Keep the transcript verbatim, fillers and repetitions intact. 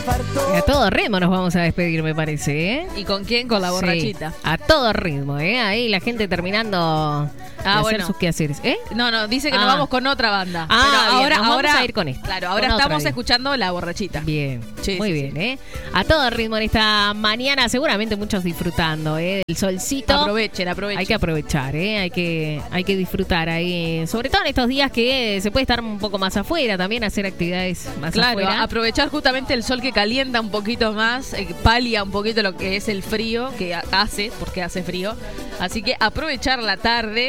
A todo ritmo nos vamos a despedir, me parece, ¿eh? ¿Y con quién? Con la borrachita. Sí, a todo ritmo, ¿eh? Ahí la gente terminando ah, de hacer bueno. sus quehaceres, ¿eh? No, no, dice que ah. nos vamos con otra banda. Ah, pero bien, ahora, nos vamos ahora a ir con esta. Claro, ahora con estamos otra, escuchando la borrachita. Bien, sí, muy sí, bien, sí. ¿eh? A todo ritmo en esta mañana, seguramente muchos disfrutando, ¿eh? Del solcito. Aprovechen, aprovechen. Hay que aprovechar, ¿eh? Hay que, hay que disfrutar ahí, sobre todo en estos días que se puede estar un poco más afuera, también hacer actividades más Claro, afuera. aprovechar justamente el sol que calienta un poquito más, eh, palia un poquito lo que es el frío que hace, porque hace frío. Así que aprovechar la tarde.